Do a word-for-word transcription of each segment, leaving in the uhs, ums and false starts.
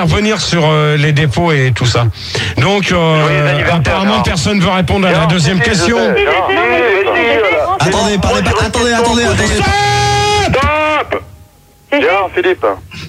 revenir sur euh, les dépôts et tout ça. Donc, euh, apparemment, non. personne ne veut répondre à non, la deuxième si, question. Si, si, attendez, parlez pas. Attendez, attendez, attendez. Stop. Gérard, Philippe.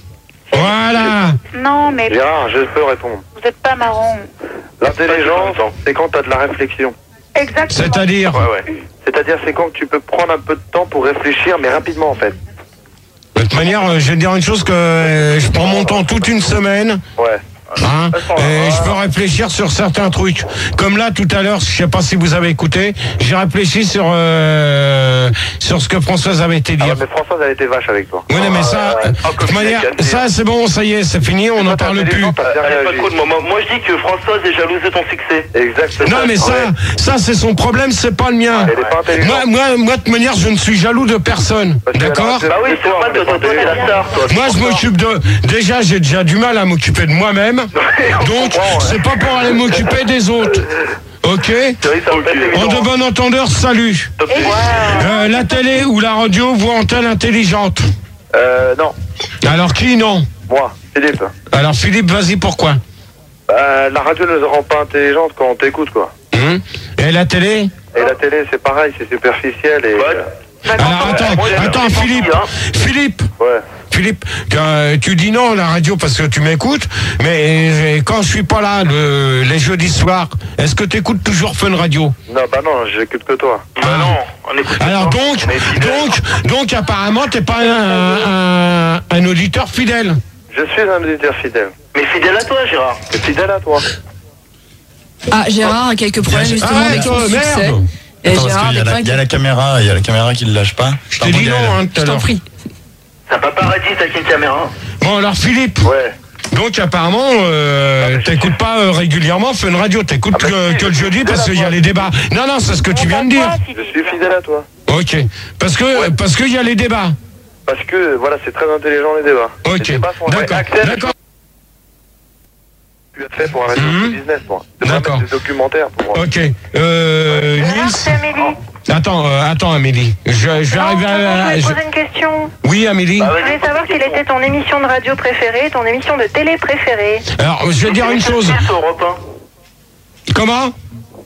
Voilà. Non, mais... Gérard, je peux répondre. Vous n'êtes pas marrant. L'intelligence, c'est quand tu as de la réflexion. Exactement. C'est-à-dire ouais, ouais. C'est-à-dire, c'est quand tu peux prendre un peu de temps pour réfléchir, mais rapidement, en fait. De toute manière, je vais te dire une chose, que euh, je prends mon temps toute une semaine. Ouais. Hein, et je peux réfléchir sur certains trucs. Comme là, tout à l'heure, je sais pas si vous avez écouté, j'ai réfléchi sur euh, sur ce que Françoise avait été dire. Ah, mais Françoise, elle était vache avec toi. Oui, ah, mais ça, euh, de toute manière, ça c'est bon, ça y est, c'est fini, on n'en parle plus. Pas trop de moment. Moi, je dis que Françoise est jalouse de ton succès. Exactement. Non, mais ça, ça c'est son problème, c'est pas le mien. Elle est pas intelligente. Moi, moi, moi, de toute manière, je ne suis jaloux de personne. D'accord ? Bah oui, c'est normal, toi, toi, t'es la star, toi. Moi, je m'occupe de. Déjà, j'ai déjà du mal à m'occuper de moi-même. Donc, c'est pas pour aller m'occuper des autres. Ok ? En de bon entendeur, salut. Euh, la télé ou la radio voit antenne intelligente ? Euh, non. Alors qui, non ? Moi, Philippe. Alors Philippe, vas-y, pourquoi ? Euh, la radio ne rend pas intelligente quand on t'écoute, quoi. Hum. Et la télé ? Et la télé, c'est pareil, c'est superficiel et... Ouais. Alors attends, attends, Philippe, Philippe. Ouais. Philippe, euh, tu dis non la radio parce que tu m'écoutes, mais euh, quand je suis pas là le, les jeudis soirs, est-ce que tu écoutes toujours Fun Radio ? Non, bah non, j'écoute que toi. Bah ah. non, on écoute. Alors donc, donc, donc apparemment t'es pas un, un, un auditeur fidèle. Je suis un auditeur fidèle. Mais fidèle à toi, Gérard. Mais fidèle à toi. Ah, Gérard a quelques problèmes justement ah, avec son succès. Merde. Et Attends, Gérard, il y, a la, il y a la caméra, il y a la caméra qui ne lâche pas. Je t'ai dit non, hein, je t'en prie. Ça va pas arrêter avec une caméra. Bon alors Philippe. Ouais. Donc apparemment, euh, ah, t'écoutes pas euh, régulièrement Fun Radio, t'écoutes ah, que, si, que le jeudi parce qu'il y a les débats. Non non, c'est ce que tu viens de dire. Je suis fidèle à toi. Ok. Parce que ouais. parce qu'il y a les débats. Parce que voilà, c'est très intelligent les débats. Ok. Les débats sont d'accord. D'accord. Tu as fait pour un radio mmh. business, moi. D'accord. Des documentaires pour moi. Ok. Euh, Nils. Attends, euh, attends Amélie. Je, je vais non, arriver non, à. Je vais poser une question. Oui Amélie. Bah, je voulais savoir quelle était ton émission de radio préférée, ton émission de télé préférée. Alors, je vais dire une chose. Comment ? Comment ?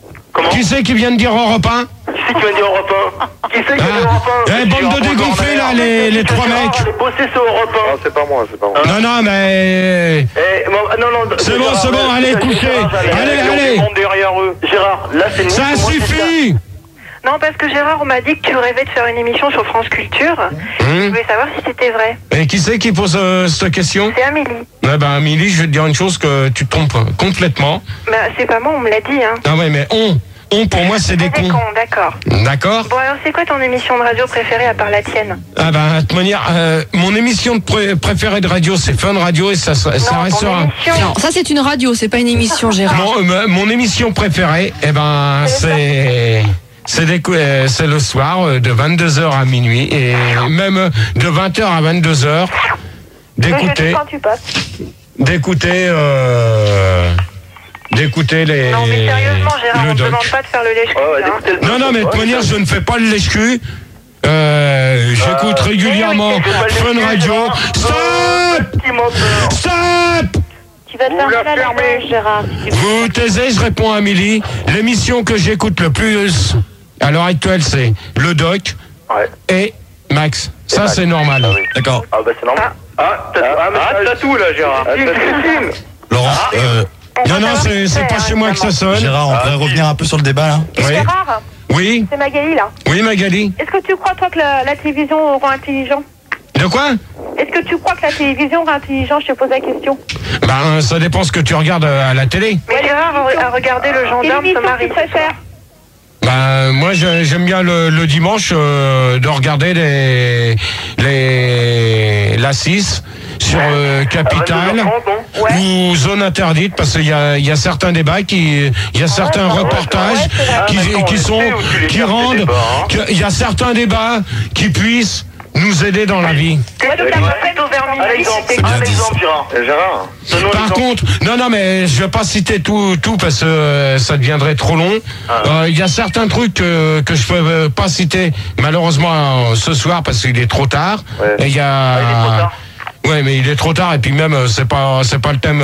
Qui c'est qui vient de dire Europe un ? Qui c'est qui vient de dire Europe un ? Qui c'est qui vient de dire Europe un ? Eh, bande de dégonflés là, les, les trois mecs. Les bossés sur Europe un. Non, c'est pas moi, c'est pas moi. Non, non, mais. Eh, non, non. C'est bon, c'est bon, allez, couchez. Allez, allez. Derrière eux. Gérard, là, c'est. Ça suffit. Non, parce que Gérard, on m'a dit que tu rêvais de faire une émission sur France Culture. Mmh. Je voulais savoir si c'était vrai. Et qui c'est qui pose euh, cette question ? C'est Amélie. Ouais, ben Amélie, je vais te dire une chose que tu te trompes complètement. Bah, c'est pas moi, on me l'a dit, hein. Ah ouais, mais on, on pour moi, c'est des cons. Des cons, d'accord. D'accord. Bon, alors c'est quoi ton émission de radio préférée à part la tienne ? Ah ben, de toute manière, euh, mon émission de pré- préférée de radio, c'est Fun Radio et ça, ça non, restera. Non, ça c'est une radio, c'est pas une émission, Gérard. Mon, euh, mon émission préférée, eh ben, c'est... C'est, des, euh, c'est le soir de vingt-deux heures à minuit et même de vingt heures à vingt-deux heures d'écouter d'écouter euh, d'écouter les non mais sérieusement Gérard, on ne demande pas de faire le lèche-cul. Oh, hein. Non non mais de toute manière je ne fais pas le lèche-cul. Euh, j'écoute euh, régulièrement Fun Radio. Stop Stop Tu vas te faire mal à la bouche, Gérard. Vous taisez, je réponds à Amélie. L'émission que j'écoute le plus à l'heure actuelle, c'est Le Doc ouais. et Max. Et ça, Max. c'est normal. Ah, oui. D'accord. Ah, bah c'est normal. Ah, ah t'as ah, ah, ah, tout là, Gérard. Ah, Laurent, euh, non, non, c'est, c'est pas chez moi que ça sonne. Gérard, on ah, pourrait oui. revenir un peu sur le débat là. Oui. Gérard. Oui. C'est Magali là. Oui, Magali. Est-ce que tu crois, toi, que la, la télévision rend intelligent ? De quoi ? Est-ce que tu crois que la télévision rend intelligent ? Je te pose la question. Ben, ça dépend ce que tu regardes à la télé. Mais Gérard a regardé le gendarme se marier. Qu'est-ce que tu préfères ? Ben, moi, j'aime bien le, le dimanche euh, de regarder les, les, la six sur euh, Capital ouais. ou Zone Interdite, parce qu'il y a, il y a certains débats, qui, il y a certains ouais, reportages ouais, qui, ah, qui sont, qui rendent, débats, hein. Il y a certains débats qui puissent nous aider dans la vie. Gérard. Par contre, non, non, mais je vais pas citer tout, tout parce que euh, ça deviendrait trop long. Il ah. euh, y a certains trucs euh, que je peux pas citer, malheureusement, euh, ce soir parce qu'il est trop tard. Ouais. Et il y a. Ah, il est trop tard. Ouais, mais il est trop tard et puis même, c'est pas, c'est pas le thème.